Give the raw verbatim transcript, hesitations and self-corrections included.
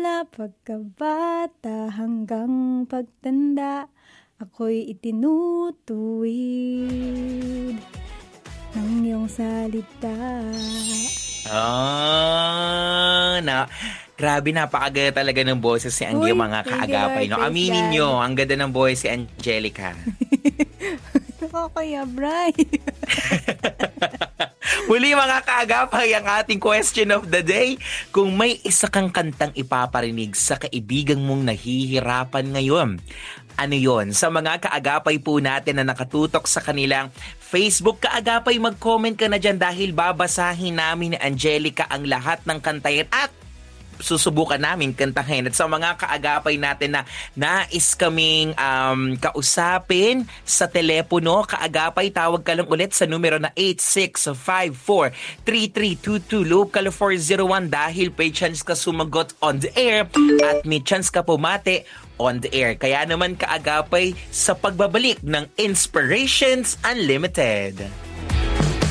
Mula pagkabata hanggang pagtanda, ako'y itinutuwid ng iyong salita. Ah, na, grabe, napakaganda talaga ng boses ni Angge, mga kaagapay. No? Aminin nyo, ang ganda ng boses si Angelica. Kaya, Bray. Muli mga kaagapay, ang ating question of the day. Kung may isa kang kantang ipaparinig sa kaibigang mong nahihirapan ngayon, ano yon? Sa mga kaagapay po natin na nakatutok sa kanilang Facebook, kaagapay, mag-comment ka na dyan dahil babasahin namin ni Angelica ang lahat ng kantayan at susubukan namin kantahin. At sa mga kaagapay natin na nais kaming um, kausapin sa telepono, kaagapay, tawag ka lang ulit sa numero na eight six five four, three three two two, local four zero one, dahil may chance ka sumagot on the air at may chance ka pumate on the air. Kaya naman kaagapay, sa pagbabalik ng Inspirations Unlimited.